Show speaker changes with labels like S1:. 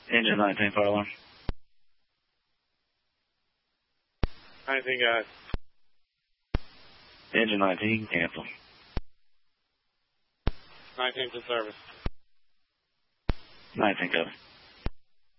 S1: Engine 19, fire alarm.
S2: 19, guys.
S1: Engine 19, cancel.
S2: 19 to service.
S1: 19, copy.